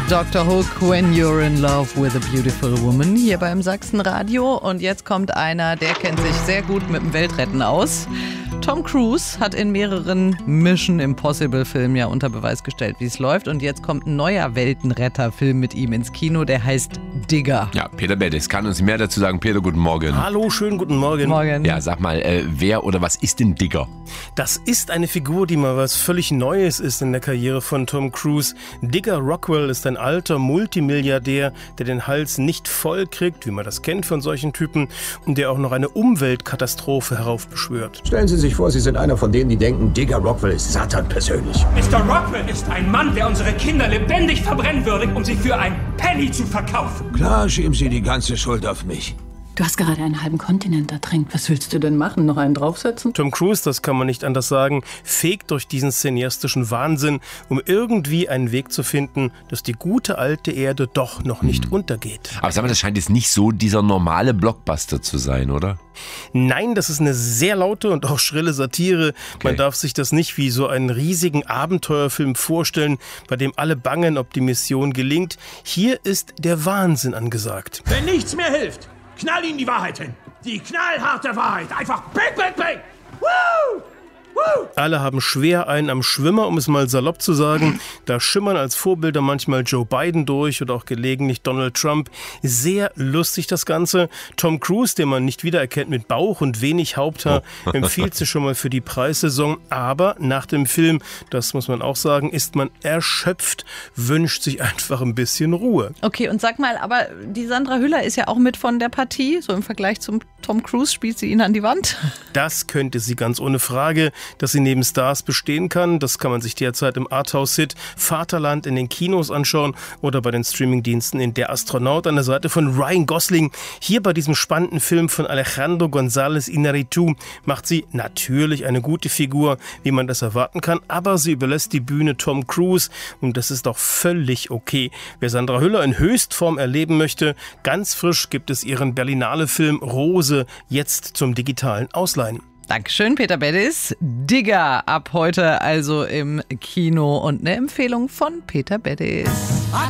Dr. Hook, When You're in Love with a Beautiful Woman, hier beim Sachsenradio. Und jetzt kommt einer, der kennt sich sehr gut mit dem Weltretten aus. Tom Cruise hat in mehreren Mission Impossible-Filmen ja unter Beweis gestellt, wie es läuft. Und jetzt kommt ein neuer Weltenretter-Film mit ihm ins Kino, der heißt Digger. Ja, Peter Beddes kann uns mehr dazu sagen. Peter, guten Morgen. Hallo, schönen guten Morgen. Morgen. Ja, sag mal, wer oder was ist denn Digger? Das ist eine Figur, die mal was völlig Neues ist in der Karriere von Tom Cruise. Digger Rockwell ist ein alter Multimilliardär, der den Hals nicht voll kriegt, wie man das kennt von solchen Typen, und der auch noch eine Umweltkatastrophe heraufbeschwört. Stellen Sie sich vor, Sie sind einer von denen, die denken, Digger Rockwell ist Satan persönlich. Mr. Rockwell ist ein Mann, der unsere Kinder lebendig verbrennen würde, um sie für ein Penny zu verkaufen. Klar, schieben Sie die ganze Schuld auf mich. Du hast gerade einen halben Kontinent ertränkt. Was willst du denn machen? Noch einen draufsetzen? Tom Cruise, das kann man nicht anders sagen, fegt durch diesen cineastischen Wahnsinn, um irgendwie einen Weg zu finden, dass die gute alte Erde doch noch nicht untergeht. Aber sag mal, das scheint jetzt nicht so dieser normale Blockbuster zu sein, oder? Nein, das ist eine sehr laute und auch schrille Satire. Okay. Man darf sich das nicht wie so einen riesigen Abenteuerfilm vorstellen, bei dem alle bangen, ob die Mission gelingt. Hier ist der Wahnsinn angesagt. Wenn nichts mehr hilft, knall ihm die Wahrheit hin. Die knallharte Wahrheit. Einfach bang, bang, bang. Woo! Woo! Alle haben schwer einen am Schwimmer, um es mal salopp zu sagen. Da schimmern als Vorbilder manchmal Joe Biden durch oder auch gelegentlich Donald Trump. Sehr lustig das Ganze. Tom Cruise, den man nicht wiedererkennt mit Bauch und wenig Haupthaar, empfiehlt sich schon mal für die Preissaison. Aber nach dem Film, das muss man auch sagen, ist man erschöpft, wünscht sich einfach ein bisschen Ruhe. Okay, und sag mal, aber die Sandra Hüller ist ja auch mit von der Partie. So im Vergleich zum Tom Cruise spielt sie ihn an die Wand. Das könnte sie ganz ohne Frage, dass sie neben Stars bestehen kann. Das kann man sich derzeit im Arthouse-Hit Vaterland in den Kinos anschauen oder bei den Streamingdiensten in Der Astronaut an der Seite von Ryan Gosling. Hier bei diesem spannenden Film von Alejandro González Iñárritu macht sie natürlich eine gute Figur, wie man das erwarten kann, aber sie überlässt die Bühne Tom Cruise und das ist auch völlig okay. Wer Sandra Hüller in Höchstform erleben möchte, ganz frisch gibt es ihren Berlinale-Film Rose jetzt zum digitalen Ausleihen. Dankeschön, Peter Beddes. Digger ab heute also im Kino und eine Empfehlung von Peter Beddes.